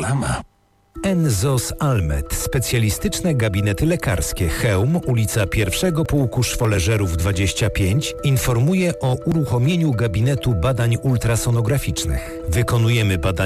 reklama. NZOS Almet. Specjalistyczne gabinety lekarskie. Chełm, ulica 1 Pułku Szwoleżerów 25 informuje o uruchomieniu gabinetu badań ultrasonograficznych. Wykonujemy badania